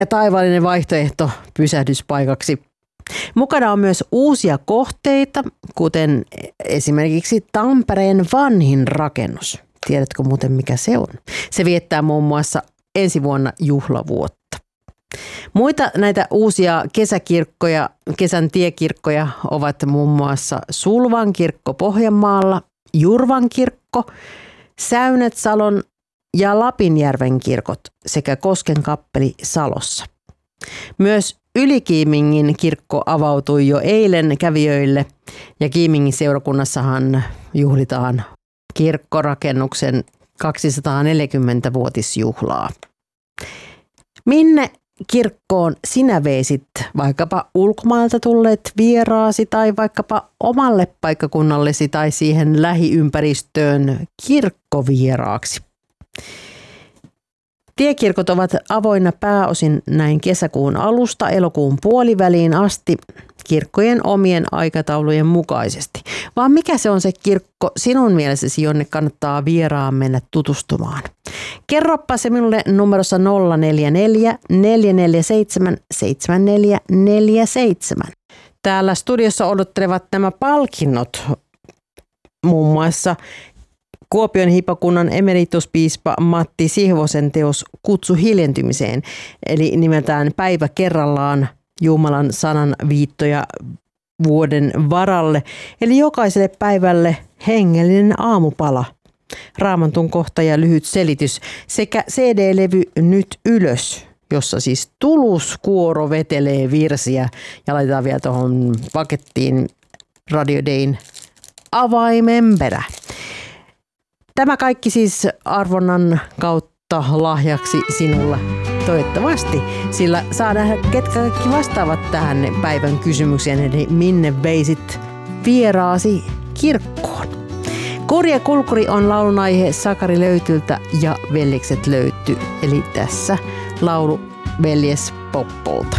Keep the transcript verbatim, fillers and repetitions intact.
ja taivaallinen vaihtoehto pysähdyspaikaksi. Mukana on myös uusia kohteita, kuten esimerkiksi Tampereen vanhin rakennus. Tiedätkö muuten mikä se on? Se viettää muun muassa ensi vuonna juhlavuotta. Muita näitä uusia kesäkirkkoja, kesän tiekirkkoja ovat muun muassa Sulvan kirkko Pohjanmaalla, Jurvan kirkko, Säynetsalon ja Lapinjärven kirkot sekä Kosken kappeli Salossa. Myös Yli-Kiimingin kirkko avautui jo eilen kävijöille ja Kiimingin seurakunnassahan juhlitaan kirkkorakennuksen kaksisataaneljäkymmentävuotisjuhlaa. Minne kirkkoon sinä veisit vaikkapa ulkomailta tulleet vieraasi tai vaikkapa omalle paikkakunnallesi tai siihen lähiympäristöön kirkkovieraaksi? Tiekirkot ovat avoinna pääosin näin kesäkuun alusta elokuun puoliväliin asti kirkkojen omien aikataulujen mukaisesti. Vaan mikä se on se kirkko sinun mielessäsi, jonne kannattaa vieraan mennä tutustumaan? Kerropa se minulle numerossa nolla neljä neljä, neljä neljä seitsemän, seitsemän neljä neljä seitsemän. Täällä studiossa odottelevat nämä palkinnot, muun muassa Kuopion hiippakunnan emerituspiispa Matti Sihvosen teos Kutsu hiljentymiseen, eli nimeltään Päivä kerrallaan Jumalan sanan viittoja vuoden varalle, eli jokaiselle päivälle hengellinen aamupala, Raamatun kohta ja lyhyt selitys sekä C D-levy Nyt ylös, jossa siis tuluskuoro vetelee virsiä ja laitetaan vielä tuohon pakettiin Radio Dayn avaimenperä. Tämä kaikki siis arvonnan kautta lahjaksi sinulla toivottavasti, sillä saa nähdä, ketkä kaikki vastaavat tähän päivän kysymykseen, eli minne veisit vieraasi kirkkoon. Kurja kulkuri on laulun aihe Sakari Löytyltä ja Veljekset löytyy, eli tässä laulu Veljes Poppolta.